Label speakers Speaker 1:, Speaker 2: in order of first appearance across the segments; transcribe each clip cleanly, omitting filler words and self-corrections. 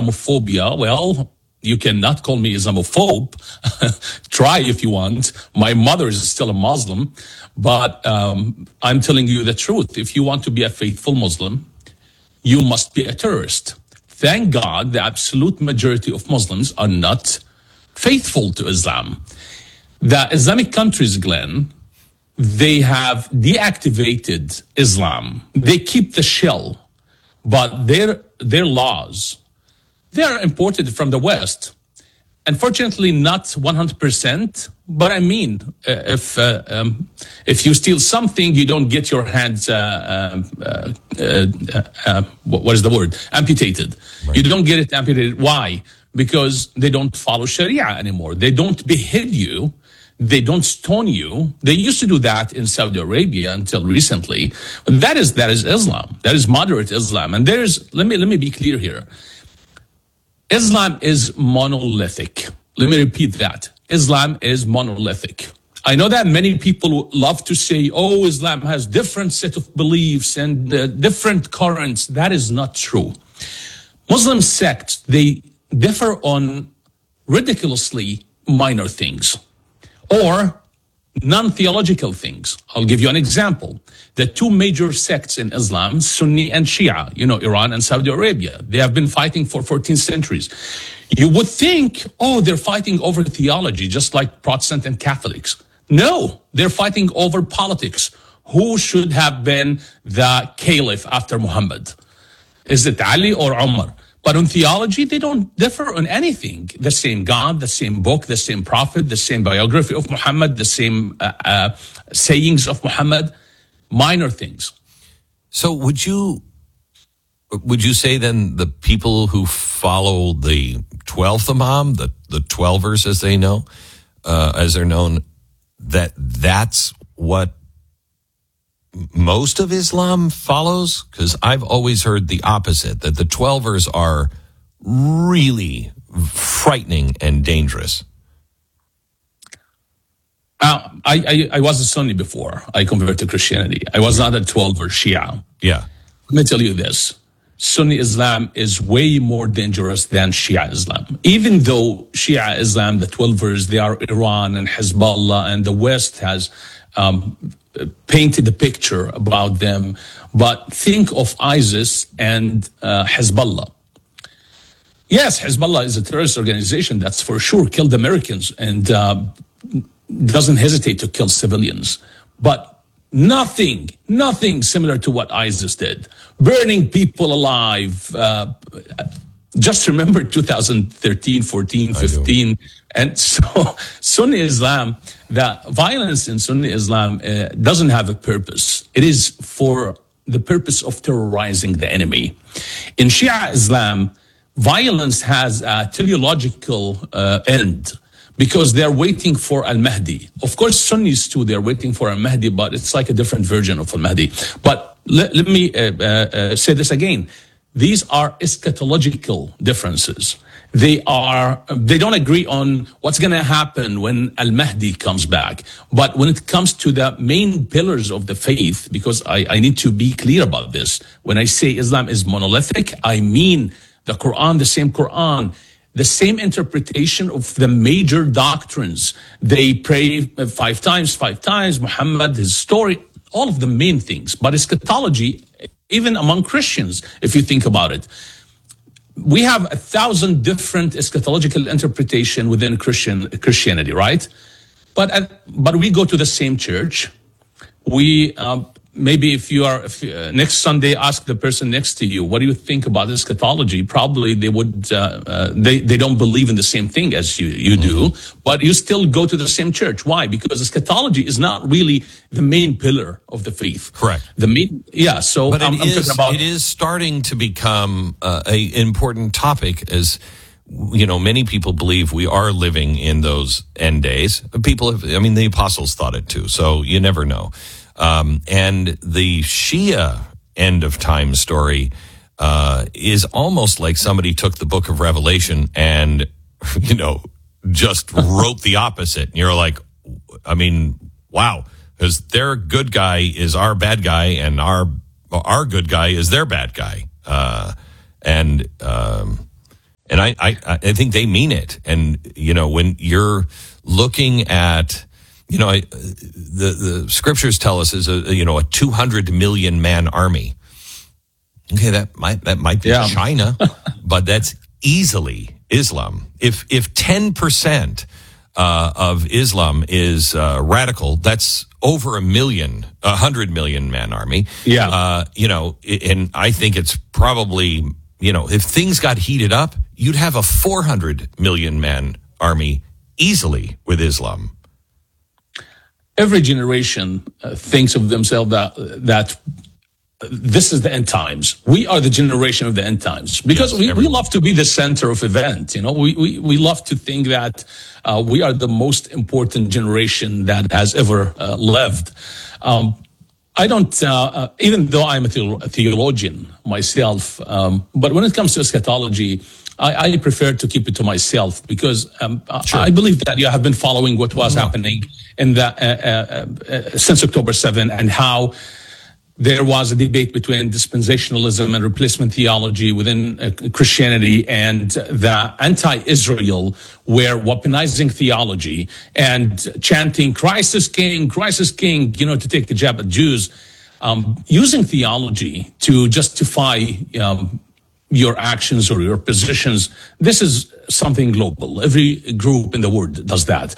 Speaker 1: Islamophobia. Well, you cannot call me Islamophobe. Try if you want. My mother is still a Muslim, but I'm telling you the truth. If you want to be a faithful Muslim, you must be a terrorist. Thank God the absolute majority of Muslims are not faithful to Islam. The Islamic countries, Glenn, they have deactivated Islam. They keep the shell, but their laws, they are imported from the West. Unfortunately, not 100%. But I mean, if you steal something, you don't get your hands, what is the word? Amputated. Right. You don't get it amputated. Why? Because they don't follow Sharia anymore. They don't behead you. They don't stone you. They used to do that in Saudi Arabia until recently. That is Islam. That is moderate Islam. And let me be clear here. Islam is monolithic. Let me repeat that. Islam is monolithic. I know that many people love to say, oh, Islam has different set of beliefs and different currents. That is not true. Muslim sects, they differ on ridiculously minor things or non-theological things. I'll give you an example. The two major sects in Islam, Sunni and Shia, Iran and Saudi Arabia, they have been fighting for 14 centuries. You would think, oh, they're fighting over theology, just like Protestant and Catholics. No, they're fighting over politics. Who should have been the caliph after Muhammad? Is it Ali or Umar? But on theology, they don't differ on anything. The same God, the same book, the same prophet, the same biography of Muhammad, the same sayings of Muhammad, minor things.
Speaker 2: So would you say then the people who follow the 12th Imam, the 12ers as they know, as they're known, that's what most of Islam follows? Because I've always heard the opposite, that the 12ers are really frightening and dangerous.
Speaker 1: I was a Sunni before I converted to Christianity. I was not a 12er Shia.
Speaker 2: Yeah.
Speaker 1: Let me tell you this. Sunni Islam is way more dangerous than Shia Islam. Even though Shia Islam, the 12ers, they are Iran and Hezbollah, and the West has painted the picture about them. But think of ISIS and Hezbollah. Yes, Hezbollah is a terrorist organization, that's for sure, killed Americans and doesn't hesitate to kill civilians. But nothing similar to what ISIS did. Burning people alive. Just remember 2013, 14, 15. And so Sunni Islam, the violence in Sunni Islam doesn't have a purpose. It is for the purpose of terrorizing the enemy. In Shia Islam, violence has a teleological end because they're waiting for Al-Mahdi. Of course, Sunnis too, they're waiting for Al-Mahdi, but it's like a different version of Al-Mahdi. But let me say this again. These are eschatological differences. They don't agree on what's going to happen when Al-Mahdi comes back. But when it comes to the main pillars of the faith, because I need to be clear about this, when I say Islam is monolithic, I mean the Quran, the same interpretation of the major doctrines. They pray five times, Muhammad, his story, all of the main things. But eschatology, even among Christians, if you think about it, we have 1,000 different eschatological interpretation within Christianity, right? But we go to the same church. We maybe if next Sunday ask the person next to you, what do you think about eschatology? Probably they would they don't believe in the same thing as you do, but you still go to the same church. Why? Because eschatology is not really the main pillar of the faith.
Speaker 2: Correct.
Speaker 1: So
Speaker 2: but it is starting to become a important topic, as many people believe we are living in those end days. The apostles thought it too, so you never know. And the Shia end of time story is almost like somebody took the book of Revelation and, just wrote the opposite. And you're like, wow, because their good guy is our bad guy and our good guy is their bad guy. And I think they mean it. And, when you're looking at, the scriptures tell us is a 200 million man army. Okay, that might be China, but that's easily Islam. If 10% of Islam is radical, that's over 100 million man army.
Speaker 1: Yeah.
Speaker 2: And I think it's probably, if things got heated up, you'd have a 400 million man army easily with Islam.
Speaker 1: Every generation thinks of themselves that this is the end times. We are the generation of the end times because we love to be the center of event. We love to think that we are the most important generation that has ever lived. I don't, even though I'm a theologian myself, but when it comes to eschatology, I prefer to keep it to myself because I believe that you have been following what was happening in since October 7 and how there was a debate between dispensationalism and replacement theology within Christianity, and the anti-Israel were weaponizing theology and chanting Christ is King, to take the jab at Jews, using theology to justify your actions or your positions. This is something global. Every group in the world does that.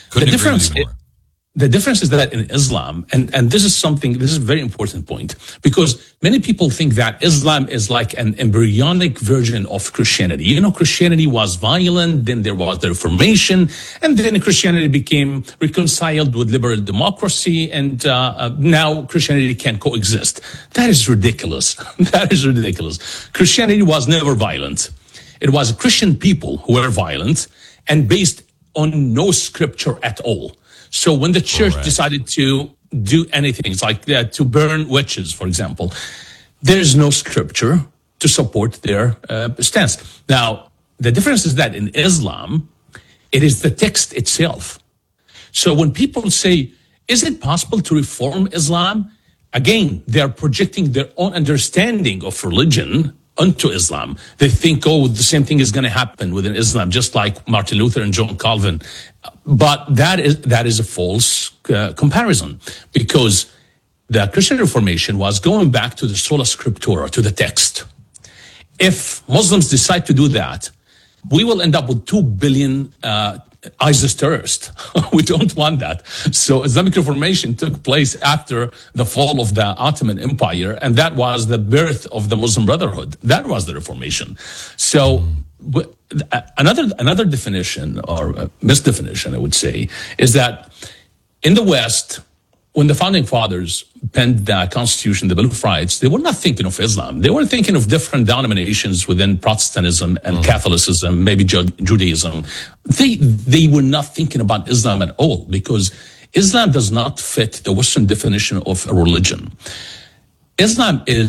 Speaker 1: The difference is that in Islam, and this is a very important point, because many people think that Islam is like an embryonic version of Christianity. Christianity was violent, then there was the Reformation, and then Christianity became reconciled with liberal democracy, and now Christianity can coexist. That is ridiculous. That is ridiculous. Christianity was never violent. It was Christian people who were violent and based on no scripture at all. So when the church decided to do anything, it's like to burn witches, for example, there's no scripture to support their stance. Now, the difference is that in Islam, it is the text itself. So when people say, is it possible to reform Islam? Again, they're projecting their own understanding of religion onto Islam. They think, the same thing is going to happen within Islam, just like Martin Luther and John Calvin. But that is a false comparison, because the Christian Reformation was going back to the sola scriptura, to the text. If Muslims decide to do that, we will end up with 2 billion ISIS terrorists. We don't want that. So Islamic Reformation took place after the fall of the Ottoman Empire, and that was the birth of the Muslim Brotherhood. That was the Reformation. So another definition, or misdefinition, I would say, is that in the West, when the founding fathers penned the Constitution, the Bill of Rights, they were not thinking of Islam. They were thinking of different denominations within Protestantism and Catholicism, maybe Judaism. They were not thinking about Islam at all, because Islam does not fit the Western definition of a religion. Wait.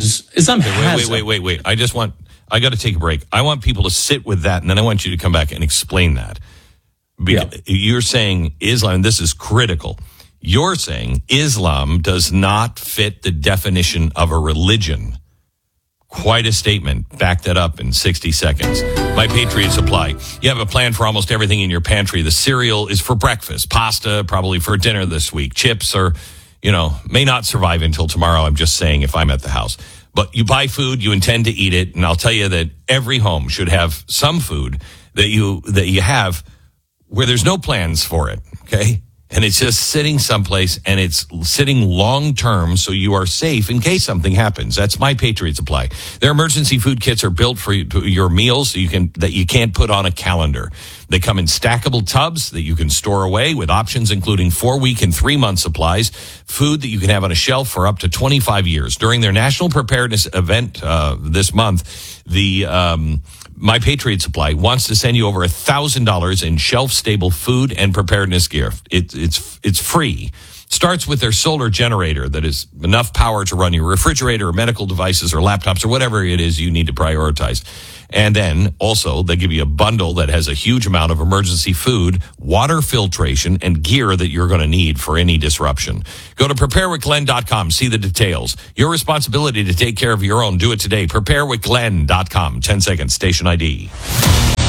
Speaker 1: I got to take a break. I want people to sit with that, and then I want you to come back and explain that. You're saying Islam, and this is critical. You're saying Islam does not fit the definition of a religion. Quite a statement. Back that up in 60 seconds. My Patriot Supply. You have a plan for almost everything in your pantry. The cereal is for breakfast. Pasta, probably for dinner this week. Chips are, may not survive until tomorrow. I'm just saying if I'm at the house. But you buy food, you intend to eat it. And I'll tell you that every home should have some food that you have where there's no plans for it. Okay. And it's just sitting someplace, and it's sitting long term, so you are safe in case something happens. That's My Patriot Supply. Their emergency food kits are built for your meals that you can't put on a calendar. They come in stackable tubs that you can store away, with options including 4-week and 3-month supplies. Food that you can have on a shelf for up to 25 years. During their National Preparedness event this month, the My Patriot Supply wants to send you over $1,000 in shelf-stable food and preparedness gear. It's free. Starts with their solar generator that is enough power to run your refrigerator or medical devices or laptops or whatever it is you need to prioritize. And then also they give you a bundle that has a huge amount of emergency food, water filtration, and gear that you're going to need for any disruption. Go to preparewithglenn.com. See the details. Your responsibility to take care of your own. Do it today. Preparewithglenn.com. 10 seconds. Station ID.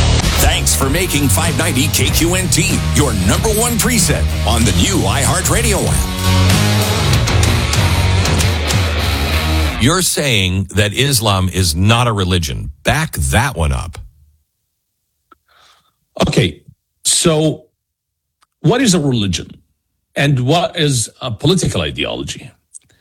Speaker 3: Thanks for making 590 KQNT your number one preset on the new iHeartRadio app.
Speaker 2: You're saying that Islam is not a religion. Back that one up.
Speaker 1: Okay, so what is a religion and what is a political ideology?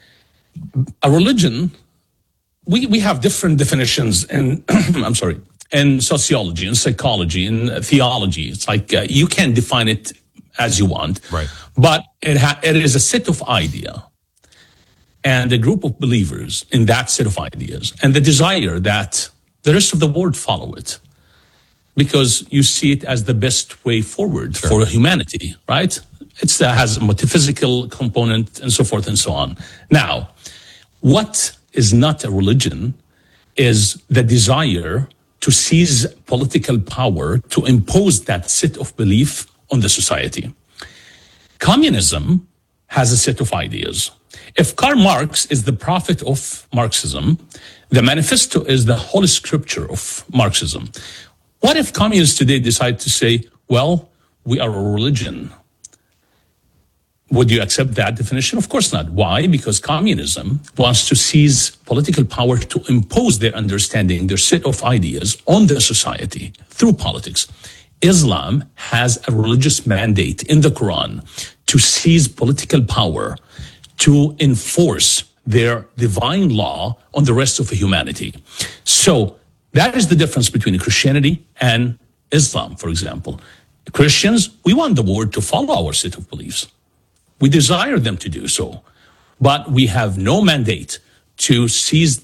Speaker 1: A religion, we have different definitions in, in sociology, in psychology, in theology. It's like you can define it as you want,
Speaker 2: right?
Speaker 1: But it is a set of idea and a group of believers in that set of ideas and the desire that the rest of the world follow it, because you see it as the best way forward for humanity, right? It has a metaphysical component and so forth and so on. Now, what is not a religion is the desire to seize political power to impose that set of belief on the society. Communism has a set of ideas. If Karl Marx is the prophet of Marxism, the manifesto is the holy scripture of Marxism. What if communists today decide to say, well, we are a religion? Would you accept that definition? Of course not. Why? Because communism wants to seize political power to impose their understanding, their set of ideas on the society through politics. Islam has a religious mandate in the Quran to seize political power, to enforce their divine law on the rest of humanity. So that is the difference between Christianity and Islam, for example. Christians, we want the world to follow our set of beliefs. We desire them to do so, but we have no mandate to seize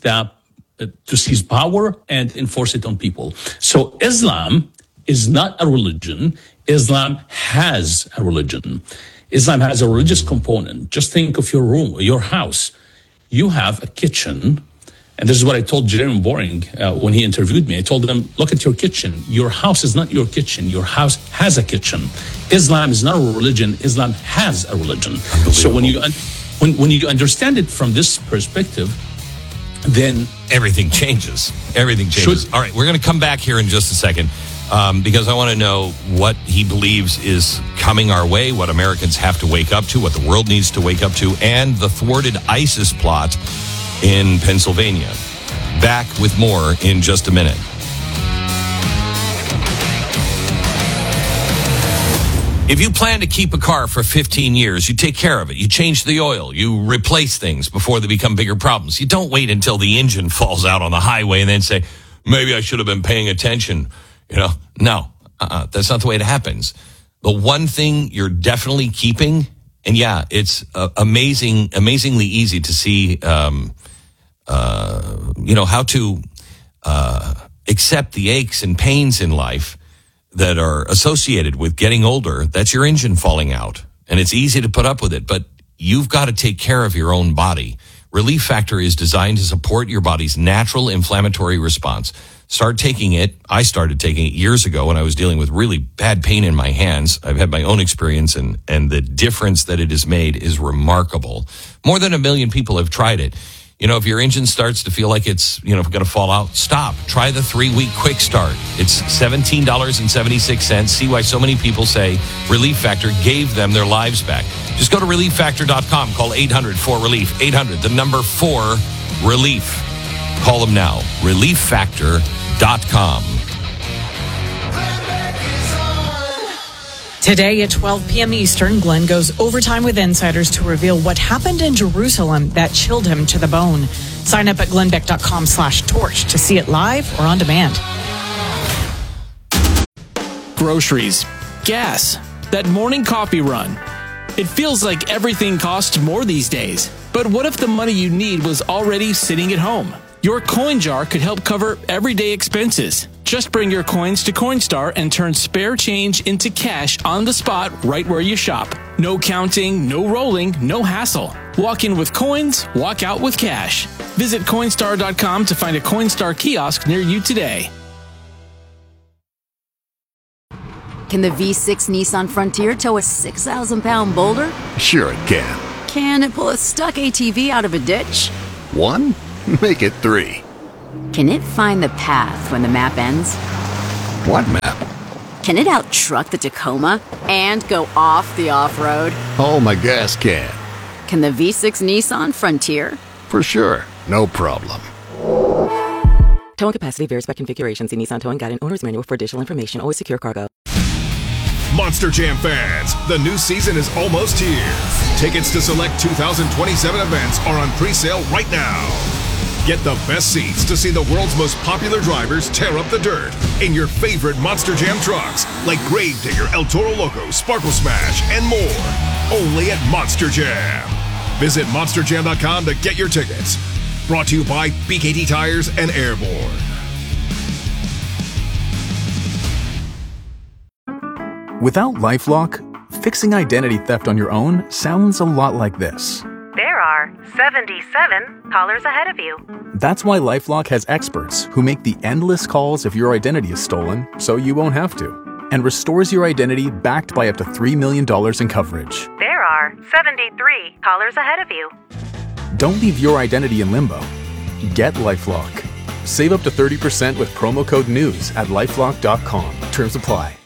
Speaker 1: power and enforce it on people. So Islam is not a religion. Islam has a religion. Islam has a religious component. Just think of your room, your house. You have a kitchen. And this is what I told Jeremy Boring when he interviewed me. I told him, look at your kitchen. Your house is not your kitchen. Your house has a kitchen. Islam is not a religion. Islam has a religion. So when you understand it from this perspective, then
Speaker 2: everything changes. Everything changes. All right, we're going to come back here in just a second because I want to know what he believes is coming our way, what Americans have to wake up to, what the world needs to wake up to, and the thwarted ISIS plot in Pennsylvania. Back with more in just a minute. If you plan to keep a car for 15 years, you take care of it. You change the oil. You replace things before they become bigger problems. You don't wait until the engine falls out on the highway and then say, maybe I should have been paying attention. No, that's not the way it happens. The one thing you're definitely keeping, and yeah, it's amazingly easy to see, how to accept the aches and pains in life that are associated with getting older. That's your engine falling out. And it's easy to put up with it, but you've got to take care of your own body. Relief Factor is designed to support your body's natural inflammatory response. Start taking it. I started taking it years ago when I was dealing with really bad pain in my hands. I've had my own experience, and the difference that it has made is remarkable. More than 1 million people have tried it. If your engine starts to feel like it's, going to fall out, stop. Try the 3-week quick start. It's $17.76. See why so many people say Relief Factor gave them their lives back. Just go to ReliefFactor.com. Call 800-4RELIEF. 800-4-RELIEF. Call them now. ReliefFactor.com.
Speaker 4: Today at 12 p.m. Eastern, Glenn goes overtime with insiders to reveal what happened in Jerusalem that chilled him to the bone. Sign up at glennbeck.com/torch to see it live or on demand.
Speaker 5: Groceries, gas, that morning coffee run. It feels like everything costs more these days. But what if the money you need was already sitting at home? Your coin jar could help cover everyday expenses. Just bring your coins to Coinstar and turn spare change into cash on the spot right where you shop. No counting, no rolling, no hassle. Walk in with coins, walk out with cash. Visit Coinstar.com to find a Coinstar kiosk near you today.
Speaker 6: Can the V6 Nissan Frontier tow a 6,000-pound boulder?
Speaker 7: Sure it can.
Speaker 6: Can it pull a stuck ATV out of a ditch?
Speaker 7: 1? Make it 3.
Speaker 6: Can it find the path when the map ends?
Speaker 7: What map?
Speaker 6: Can it out-truck the Tacoma and go off the off-road?
Speaker 7: Oh, my gas can.
Speaker 6: Can the V6 Nissan Frontier?
Speaker 7: For sure. No problem.
Speaker 8: Towing capacity varies by configuration. See Nissan Towing Guide and Owner's Manual for additional information. Always secure cargo.
Speaker 9: Monster Jam fans, the new season is almost here. Tickets to select 2027 events are on pre-sale right now. Get the best seats to see the world's most popular drivers tear up the dirt in your favorite Monster Jam trucks like Gravedigger, El Toro Loco, Sparkle Smash, and more. Only at Monster Jam. Visit monsterjam.com to get your tickets. Brought to you by BKT Tires and Airborne.
Speaker 10: Without LifeLock, fixing identity theft on your own sounds a lot like this.
Speaker 11: There are 77 callers ahead of you.
Speaker 10: That's why LifeLock has experts who make the endless calls if your identity is stolen, so you won't have to, and restores your identity backed by up to $3 million in coverage.
Speaker 11: There are 73 callers ahead of you.
Speaker 10: Don't leave your identity in limbo. Get LifeLock. Save up to 30% with promo code NEWS at LifeLock.com. Terms apply.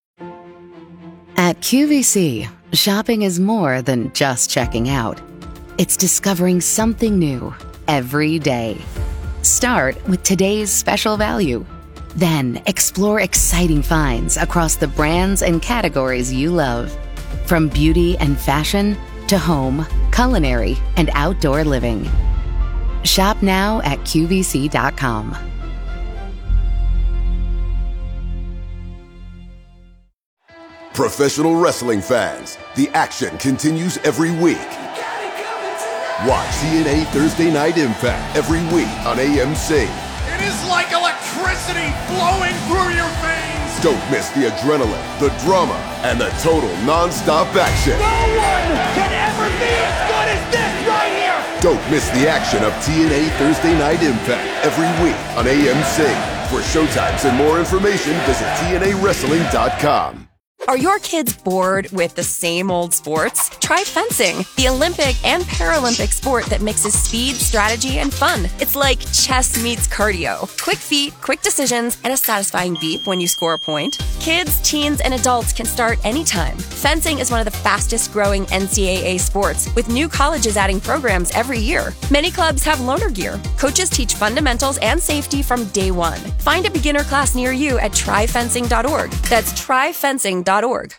Speaker 12: At QVC, shopping is more than just checking out. It's discovering something new every day. Start with today's special value. Then explore exciting finds across the brands and categories you love. From beauty and fashion to home, culinary, and outdoor living. Shop now at QVC.com.
Speaker 13: Professional wrestling fans, the action continues every week. Watch TNA Thursday Night Impact every week on AMC.
Speaker 14: It is like electricity flowing through your veins.
Speaker 13: Don't miss the adrenaline, the drama, and the total non-stop action.
Speaker 14: No one can ever be as good as this right here.
Speaker 13: Don't miss the action of TNA Thursday Night Impact every week on AMC. For showtimes and more information, visit TNAWrestling.com.
Speaker 15: Are your kids bored with the same old sports? Try fencing, the Olympic and Paralympic sport that mixes speed, strategy, and fun. It's like chess meets cardio. Quick feet, quick decisions, and a satisfying beep when you score a point. Kids, teens, and adults can start anytime. Fencing is one of the fastest growing NCAA sports, with new colleges adding programs every year. Many clubs have loaner gear. Coaches teach fundamentals and safety from day one. Find a beginner class near you at tryfencing.org. That's tryfencing.org.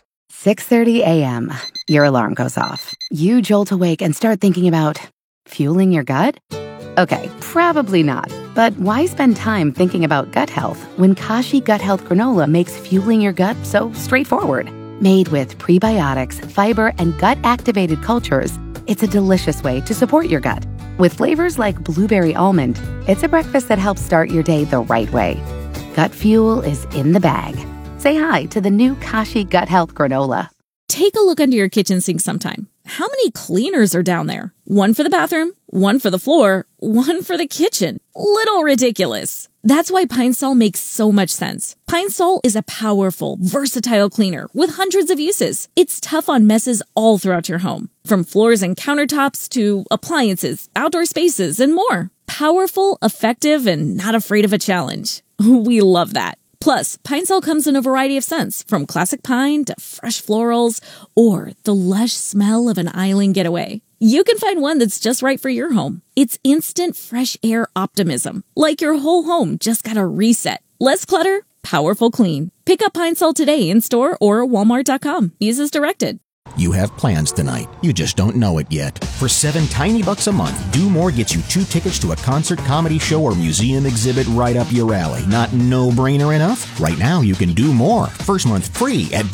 Speaker 12: 6:30 a.m. Your alarm goes off. You jolt awake and start thinking about fueling your gut? Okay, probably not. But why spend time thinking about gut health when Kashi Gut Health Granola makes fueling your gut so straightforward? Made with prebiotics, fiber, and gut-activated cultures, it's a delicious way to support your gut. With flavors like blueberry almond, it's a breakfast that helps start your day the right way. Gut fuel is in the bag. Say hi to the new Kashi Gut Health Granola.
Speaker 16: Take a look under your kitchen sink sometime. How many cleaners are down there? One for the bathroom, one for the floor, one for the kitchen. Little ridiculous. That's why Pine Sol makes so much sense. Pine Sol is a powerful, versatile cleaner with hundreds of uses. It's tough on messes all throughout your home, from floors and countertops to appliances, outdoor spaces, and more. Powerful, effective, and not afraid of a challenge. We love that. Plus, Pine Sol comes in a variety of scents, from classic pine to fresh florals, or the lush smell of an island getaway. You can find one that's just right for your home. It's instant fresh air optimism, like your whole home just got a reset. Less clutter, powerful clean. Pick up Pine Sol today in store or walmart.com. Use as directed.
Speaker 17: You have plans tonight. You just don't know it yet. For $7 tiny a month, Do More gets you 2 tickets to a concert, comedy show, or museum exhibit right up your alley. Not no-brainer enough? Right now, you can do more. First month free at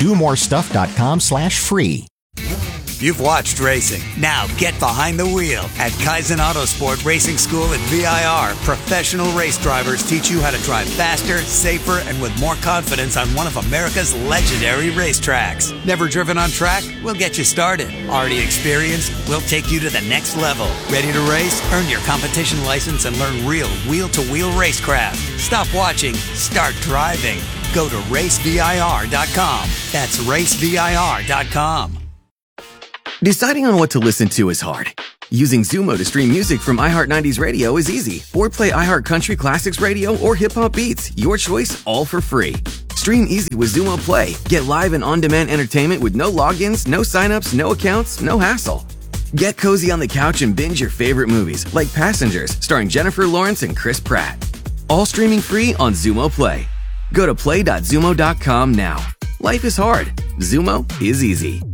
Speaker 17: domorestuff.com/free.
Speaker 18: You've watched racing. Now get behind the wheel. At Kaizen Autosport Racing School at VIR, professional race drivers teach you how to drive faster, safer, and with more confidence on one of America's legendary racetracks. Never driven on track? We'll get you started. Already experienced? We'll take you to the next level. Ready to race? Earn your competition license and learn real wheel-to-wheel racecraft. Stop watching. Start driving. Go to racevir.com. That's racevir.com.
Speaker 19: Deciding on what to listen to is hard. Using Zumo to stream music from iHeart 90s Radio is easy. Or play iHeart Country Classics Radio or Hip Hop Beats. Your choice, all for free. Stream Stream easy with Xumo Play. Get live and on-demand entertainment with no logins, no signups, no accounts, no hassle. Get cozy on the couch and binge your favorite movies, like Passengers, starring Jennifer Lawrence and Chris Pratt. All streaming free on Xumo Play. Go to play.xumo.com now. Life is hard. Xumo is easy.